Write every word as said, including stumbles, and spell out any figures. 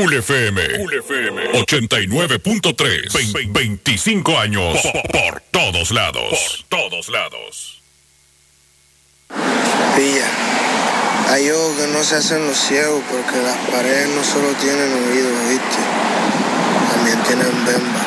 Cool F M. Cool F M. ochenta y nueve punto tres. veinticinco años. Por, por todos lados. Por todos lados. Pilla. Hay ojos que no se hacen los ciegos porque las paredes no solo tienen oídos, ¿viste? También tienen bemba.